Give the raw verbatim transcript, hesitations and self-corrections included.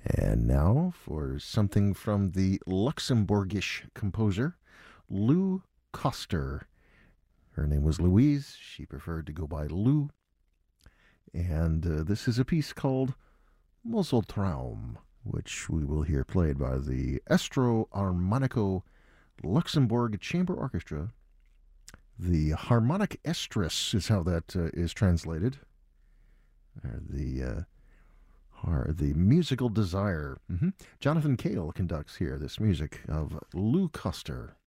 And now for something from the Luxembourgish composer Lou Koster. Her name was Louise. She preferred to go by Lou. And uh, this is a piece called Moseltraum, which we will hear played by the Estro Armonico Luxembourg Chamber Orchestra. The harmonic estrus is how that uh, is translated. Uh, the uh, the musical desire. Mm-hmm. Jonathan Cale conducts here this music of Lou Koster.